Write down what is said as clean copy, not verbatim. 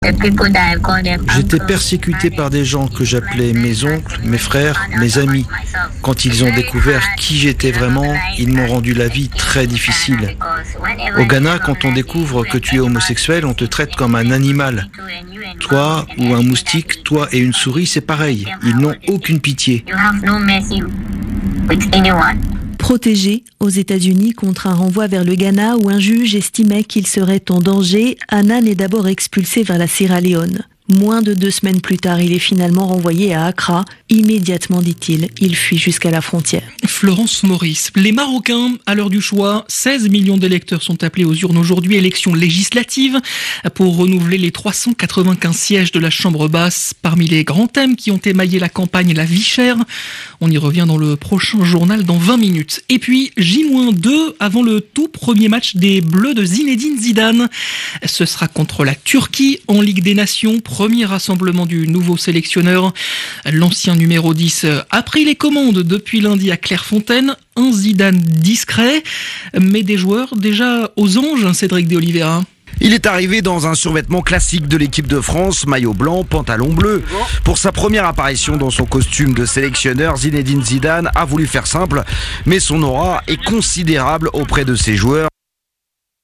J'étais persécuté par des gens que j'appelais mes oncles, mes frères, mes amis. Quand ils ont découvert qui j'étais vraiment, ils m'ont rendu la vie très difficile. Au Ghana, quand on découvre que tu es homosexuel, on te traite comme un animal. Toi ou un moustique, toi et une souris, c'est pareil. Ils n'ont aucune pitié. Protégé aux États-Unis contre un renvoi vers le Ghana où un juge estimait qu'il serait en danger, Anan est d'abord expulsé vers la Sierra Leone. Moins de 2 semaines plus tard, il est finalement renvoyé à Accra. Immédiatement, dit-il, il fuit jusqu'à la frontière. Florence Maurice. Les Marocains, à l'heure du choix, 16 millions d'électeurs sont appelés aux urnes aujourd'hui. Élection législative pour renouveler les 395 sièges de la Chambre basse. Parmi les grands thèmes qui ont émaillé la campagne, la vie chère. On y revient dans le prochain journal dans 20 minutes. Et puis, J-2 avant le tout premier match des Bleus de Zinedine Zidane. Ce sera contre la Turquie en Ligue des Nations. Premier rassemblement du nouveau sélectionneur. L'ancien numéro 10 a pris les commandes depuis lundi à Clairefontaine. Un Zidane discret, mais des joueurs déjà aux anges, Cédric de Oliveira. Il est arrivé dans un survêtement classique de l'équipe de France, maillot blanc, pantalon bleu. Pour sa première apparition dans son costume de sélectionneur, Zinedine Zidane a voulu faire simple, mais son aura est considérable auprès de ses joueurs.